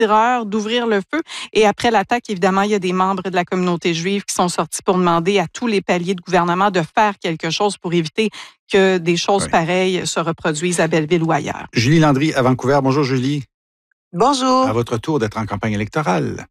tireurs d'ouvrir le feu. Et après l'attaque, évidemment, il y a des membres de la communauté juive qui sont sortis pour demander à tous les paliers de gouvernement de faire quelque chose pour éviter que des choses pareilles se reproduisent à Belleville ou ailleurs. Julie Landry à Vancouver. Bonjour Julie. Bonjour. À votre tour d'être en campagne électorale.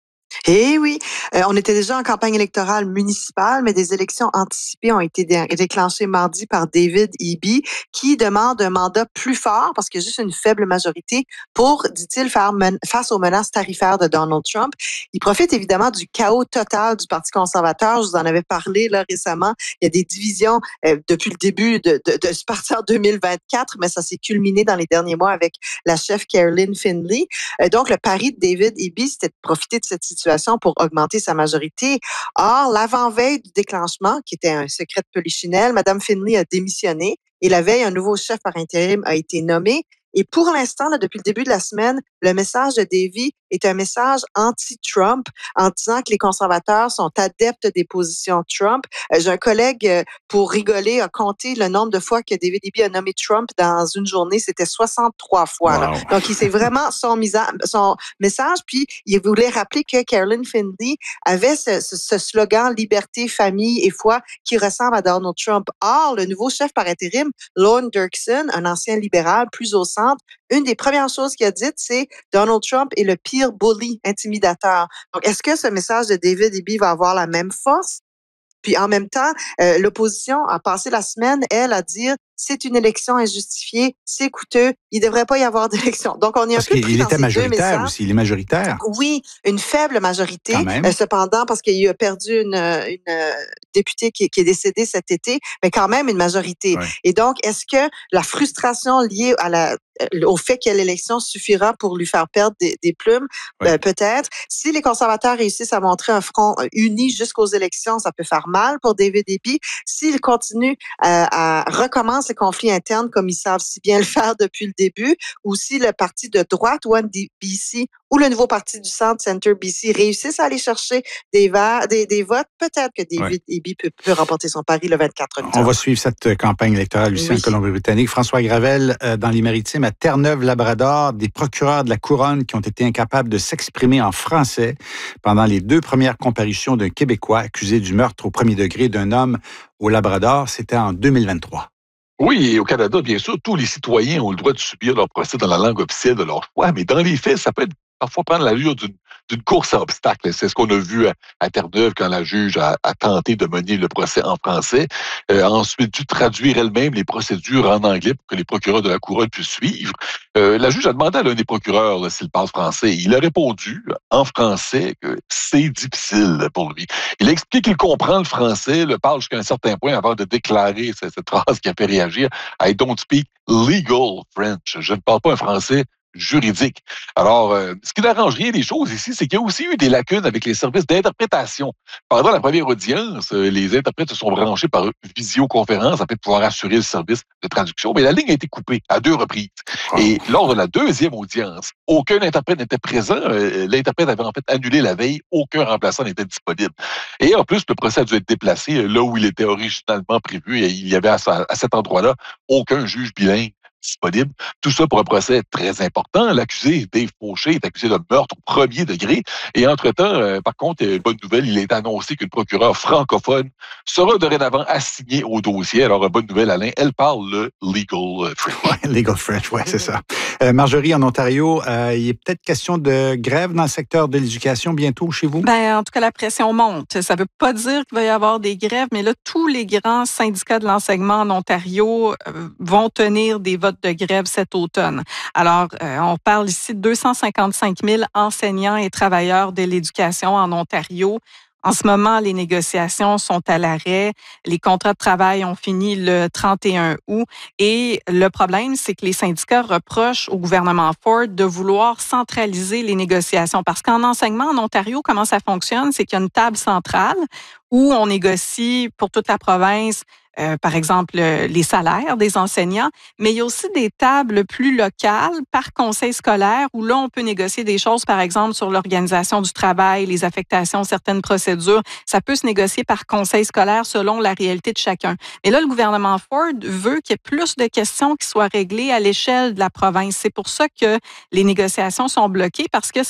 Eh oui, on était déjà en campagne électorale municipale, mais des élections anticipées ont été déclenchées mardi par David Eby, qui demande un mandat plus fort parce qu'il y a juste une faible majorité pour, dit-il, faire face aux menaces tarifaires de Donald Trump. Il profite évidemment du chaos total du Parti conservateur. Je vous en avais parlé là récemment. Il y a des divisions depuis le début de ce parti en 2024, mais ça s'est culminé dans les derniers mois avec la chef Caroline Finley. Donc, le pari de David Eby, c'était de profiter de cette situation pour augmenter sa majorité. Or, l'avant-veille du déclenchement, qui était un secret de polichinelle, Mme Finley a démissionné et la veille, un nouveau chef par intérim a été nommé. Et pour l'instant, là, depuis le début de la semaine, le message de Davy est un message anti-Trump en disant que les conservateurs sont adeptes des positions Trump. J'ai un collègue, pour rigoler, a compté le nombre de fois que David Eby a nommé Trump dans une journée. C'était 63 fois. Wow. Là. Donc, c'est vraiment son message. Puis, il voulait rappeler que Caroline Finley avait ce slogan « Liberté, famille et foi » qui ressemble à Donald Trump. Or, le nouveau chef par intérim, Lorne Dirksen, un ancien libéral plus au centre, une des premières choses qu'il a dites, c'est Donald Trump est le pire bully intimidateur. Donc, est-ce que ce message de David Eby va avoir la même force? Puis en même temps, l'opposition a passé la semaine, elle, à dire c'est une élection injustifiée, c'est coûteux, il ne devrait pas y avoir d'élection. Donc, on est un peu pris dans ces deux messages. Parce qu'il était majoritaire aussi, il est majoritaire. Oui, une faible majorité, cependant, parce qu'il a perdu une députée qui est décédée cet été, mais quand même une majorité. Ouais. Et donc, est-ce que la frustration liée au fait qu'il y a l'élection suffira pour lui faire perdre des plumes? Peut-être. Si les conservateurs réussissent à montrer un front uni jusqu'aux élections, ça peut faire mal pour David Eby. S'ils continuent à recommencer les conflits internes comme ils savent si bien le faire depuis le début, ou si le parti de droite, One BC, ou le nouveau parti du centre, Center BC, réussissent à aller chercher des votes, peut-être que David Eby peut remporter son pari le 24 octobre. On va suivre cette campagne électorale ici en Colombie-Britannique. François Gravel, dans les Maritimes, à Terre-Neuve-Labrador, des procureurs de la Couronne qui ont été incapables de s'exprimer en français pendant les 2 premières comparutions d'un Québécois accusé du meurtre au premier degré d'un homme au Labrador. C'était en 2023. Oui, et au Canada, bien sûr, tous les citoyens ont le droit de subir leur procès dans la langue officielle de leur choix, mais dans les faits, ça peut parfois prendre l'allure d'une course à obstacles. C'est ce qu'on a vu à Terre-Neuve quand la juge a tenté de mener le procès en français, a ensuite dû traduire elle-même les procédures en anglais pour que les procureurs de la Couronne puissent suivre. La juge a demandé à l'un des procureurs s'il parle français. Il a répondu en français que c'est difficile pour lui. Il a expliqué qu'il comprend le français, le parle jusqu'à un certain point avant de déclarer cette phrase qui a fait réagir. « I don't speak legal French ». Je ne parle pas un français juridique. Alors, ce qui n'arrange rien des choses ici, c'est qu'il y a aussi eu des lacunes avec les services d'interprétation. Pendant la première audience, les interprètes se sont branchés par visioconférence afin de pouvoir assurer le service de traduction, mais la ligne a été coupée à 2 reprises. Et lors de la deuxième audience, aucun interprète n'était présent. L'interprète avait en fait annulé la veille. Aucun remplaçant n'était disponible. Et en plus, le procès a dû être déplacé là où il était originalement prévu. Et il y avait à cet endroit-là aucun juge bilingue disponible. Tout ça pour un procès très important. L'accusé, Dave Fauché, est accusé de meurtre au premier degré. Et entre-temps, par contre, bonne nouvelle, il est annoncé qu'une procureure francophone sera dorénavant assignée au dossier. Alors, bonne nouvelle, Alain, elle parle le legal French. Legal French, oui, c'est ça. Marjorie, en Ontario, il est peut-être question de grève dans le secteur de l'éducation bientôt chez vous? Bien, en tout cas, la pression monte. Ça ne veut pas dire qu'il va y avoir des grèves, mais là, tous les grands syndicats de l'enseignement en Ontario vont tenir des votes de grève cet automne. Alors, on parle ici de 255 000 enseignants et travailleurs de l'éducation en Ontario. En ce moment, les négociations sont à l'arrêt. Les contrats de travail ont fini le 31 août. Et le problème, c'est que les syndicats reprochent au gouvernement Ford de vouloir centraliser les négociations. Parce qu'en enseignement en Ontario, comment ça fonctionne? C'est qu'il y a une table centrale où on négocie pour toute la province par exemple, les salaires des enseignants, mais il y a aussi des tables plus locales par conseil scolaire où là, on peut négocier des choses, par exemple, sur l'organisation du travail, les affectations, certaines procédures. Ça peut se négocier par conseil scolaire selon la réalité de chacun. Mais là, le gouvernement Ford veut qu'il y ait plus de questions qui soient réglées à l'échelle de la province. C'est pour ça que les négociations sont bloquées parce que